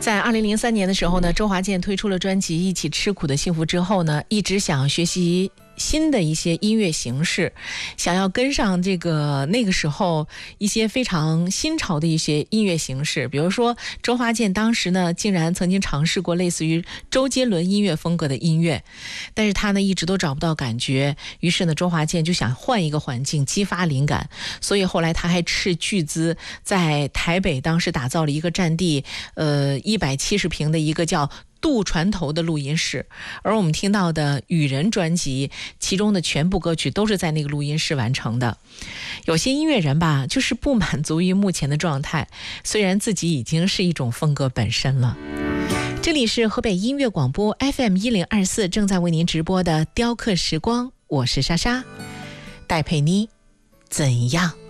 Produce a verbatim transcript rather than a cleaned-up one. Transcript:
在二零零三年的时候呢，周华健推出了专辑《一起吃苦的幸福》之后呢，一直想学习新的一些音乐形式，想要跟上这个那个时候一些非常新潮的一些音乐形式。比如说周华健当时呢竟然曾经尝试过类似于周杰伦音乐风格的音乐，但是他呢一直都找不到感觉，于是呢周华健就想换一个环境激发灵感，所以后来他还斥巨资在台北当时打造了一个占地呃一百七十平的一个叫渡船头的录音室，而我们听到的《雨人》专辑，其中的全部歌曲都是在那个录音室完成的。有些音乐人吧，就是不满足于目前的状态，虽然自己已经是一种风格本身了。这里是河北音乐广播 F M 一零二四，正在为您直播的雕刻时光，我是莎莎，戴佩妮，怎样？